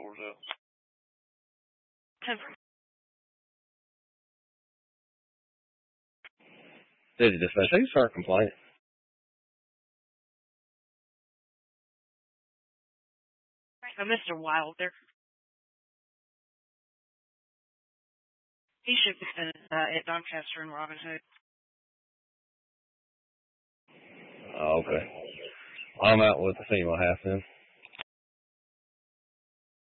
floors out. Did you dispatch? How you start a complaint? Mr. Wilder. He should have been at Doncaster and Robin Hood. Oh, okay. I'm out with the female half then.